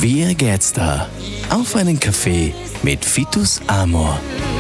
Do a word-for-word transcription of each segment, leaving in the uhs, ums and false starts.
Wie geht's da? Auf einen Kaffee mit Vitus Amor.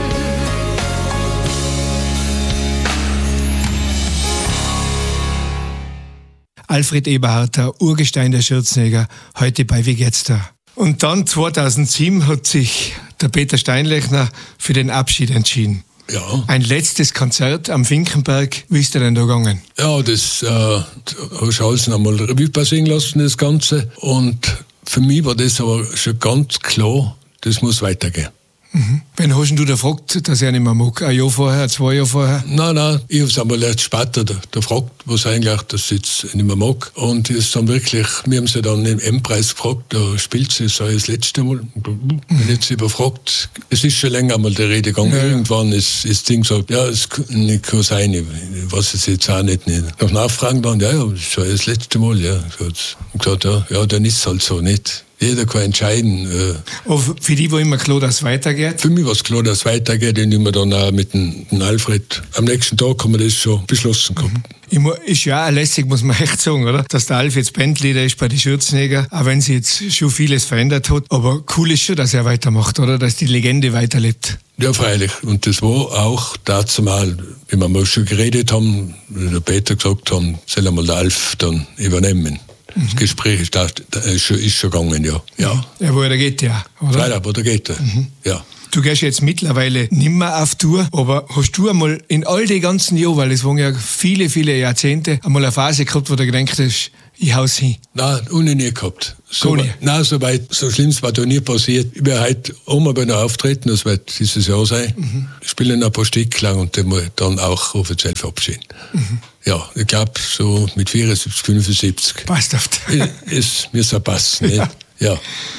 Alfred Eberharter, Urgestein der Schürzenjäger, heute bei Wie geht's da? Und dann zweitausendsieben hat sich der Peter Steinlechner für den Abschied entschieden. Ja. Ein letztes Konzert am Finkenberg. Wie ist der denn da gegangen? Ja, das äh, hast du alles nochmal Revue passieren lassen, das Ganze. Und für mich war das aber schon ganz klar, das muss weitergehen. Mhm. Wen hast du da gefragt, dass er nicht mehr mag? Ein Jahr vorher, zwei Jahre vorher? Nein, nein, ich habe es einmal erst später da, da gefragt, was eigentlich, dass sie jetzt nicht mehr mag. Und es ist dann wirklich, wir haben sie dann im M-Preis gefragt, da spielt sie, so das letzte Mal. Mhm. Wenn jetzt überfragt, es ist schon länger mal die Rede gegangen. Ja. Irgendwann ist das Ding gesagt, ja, es kann nicht sein, ich weiß es jetzt auch nicht. nicht. Nach Nachfragen dann, ja, ja, das ist schon das letzte Mal, ja. Und gesagt, ja, ja, dann ist es halt so nicht. Jeder kann entscheiden. Aber für die war immer klar, dass es weitergeht? Für mich war es klar, dass es weitergeht, indem wir dann auch mit dem, dem Alfred am nächsten Tag haben wir das schon beschlossen gehabt. Mhm. Ist ja auch lässig, muss man echt sagen, oder? Dass der Alf jetzt Bandleader ist bei den Schürzenjäger, auch wenn sie jetzt schon vieles verändert hat. Aber cool ist schon, dass er weitermacht, oder? Dass die Legende weiterlebt. Ja, freilich. Und das war auch dazu mal, wie wir mal schon geredet haben, der Peter gesagt haben, soll einmal der Alf dann übernehmen. Das Gespräch ist, da, ist, schon, ist schon gegangen, ja. Ja, ja wo er geht, ja, oder? Leider, wo der geht, mhm. ja. Du gehst jetzt mittlerweile nimmer auf Tour, aber hast du einmal in all die ganzen Jahren, weil es waren ja viele, viele Jahrzehnte, einmal eine Phase gehabt, wo du gedacht hast, ich hau's hin? Nein, ohne nie gehabt. So Gar nicht? Weit, nein, so weit, so Schlimmes war da nie passiert. Ich werde heute einmal bei einer auftreten, das wird dieses Jahr sein. Mhm. Spielen ein paar Stück lang und dann muss ich dann auch offiziell verabschieden. Mhm. Ja, ich glaube, so mit vierundsiebzig, fünfundsiebzig. Passt oft. Es muss ja passen. Ja. ja.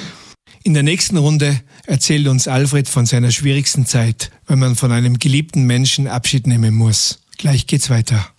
In der nächsten Runde erzählt uns Alfred von seiner schwierigsten Zeit, wenn man von einem geliebten Menschen Abschied nehmen muss. Gleich geht's weiter.